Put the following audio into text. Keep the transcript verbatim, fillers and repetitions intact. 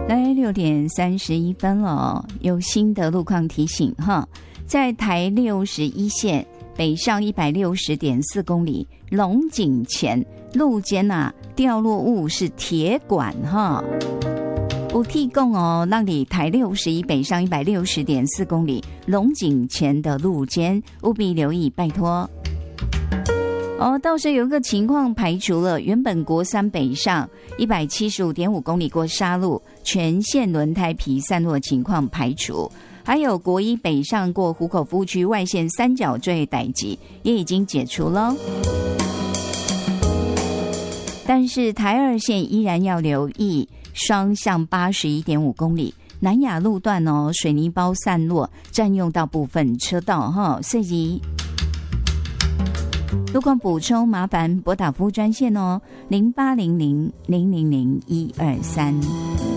来六点三十一分了，有新的路况提醒哈，在台六十一线北上一百六十点四公里龙井前路肩啊掉落物是铁管哈，有提供哦，让你台六十一北上一百六十点四公里龙井前的路肩务必留意，拜托。哦，倒是有一个情况排除了，原本国三北上一百七十五点五公里过沙路，全线轮胎皮散落情况排除，还有国一北上过湖口服务区外线三角坠逮击也已经解除了，但是台二线依然要留意双向八十一点五公里南雅路段哦，水泥包散落占用到部分车道哈，所以路况补充麻烦拨打服务专线哦，零八零零零零零一二三。